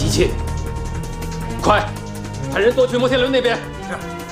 机器。快，派人夺取摩天轮那边。 是。